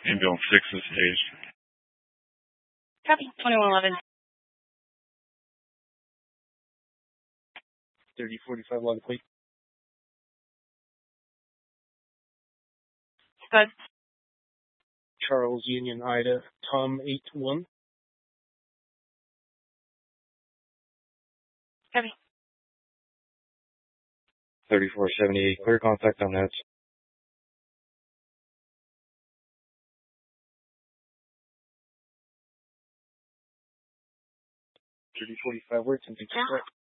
Ambulance 6 is staged. Copy. 2111. 3045 log plate. Scud. Charles Union Ida Tom 81. Copy. 3478, clear contact on that. 3045 words and things like that.